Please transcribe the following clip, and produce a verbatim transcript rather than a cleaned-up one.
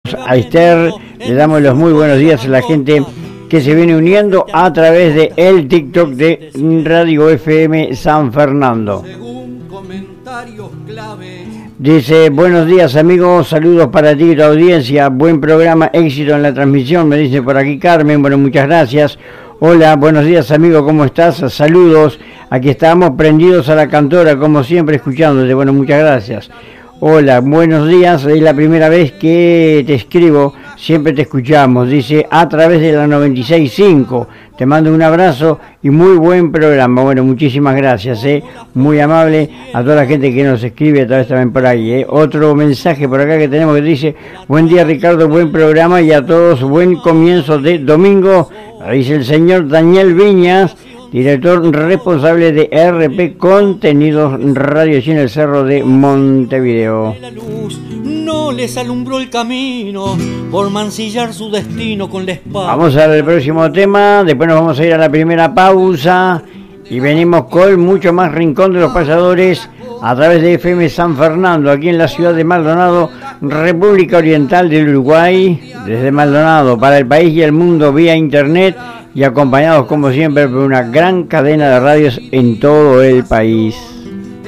a Esther, le damos los muy buenos días a la gente que se viene uniendo a través de el TikTok de Radio F M San Fernando. Dice, buenos días amigos, saludos para ti y tu audiencia, buen programa, éxito en la transmisión, me dice por aquí Carmen, bueno, muchas gracias. Hola, buenos días amigo, ¿cómo estás? Saludos, aquí estamos prendidos a la cantora, como siempre, escuchándote, bueno, muchas gracias. Hola, buenos días, es la primera vez que te escribo, siempre te escuchamos, dice, a través de la noventa y seis punto cinco, te mando un abrazo y muy buen programa, bueno, muchísimas gracias, eh, muy amable a toda la gente que nos escribe a través también por ahí, eh. Otro mensaje por acá que tenemos que dice, buen día Ricardo, buen programa y a todos buen comienzo de domingo, dice el señor Daniel Viñas, director responsable de R P Contenidos Radio allí en el Cerro de Montevideo. La luz no les alumbró el camino por mancillar su destino con la espada. Vamos al próximo tema, después nos vamos a ir a la primera pausa y venimos con mucho más Rincón de los Payadores a través de F M San Fernando, aquí en la ciudad de Maldonado, República Oriental del Uruguay, desde Maldonado para el país y el mundo vía internet y acompañados como siempre por una gran cadena de radios en todo el país.